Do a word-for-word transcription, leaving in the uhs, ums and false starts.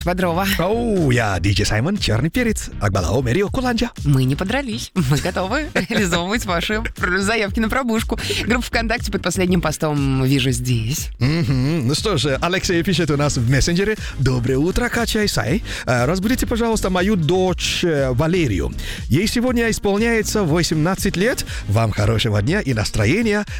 Бодрова. Оу, я диджей Саймон, черный перец, Акбалао, Мерио, Куланджа. Мы не подрались. Мы готовы реализовывать ваши заявки на пробужку. Группа ВКонтакте под последним постом «Вижу здесь». Mm-hmm. Ну что же, Алексей пишет у нас в мессенджере: «Доброе утро, Качай Сай. Разбудите, пожалуйста, мою дочь Валерию. Ей сегодня исполняется восемнадцать лет. Вам хорошего дня и настроения.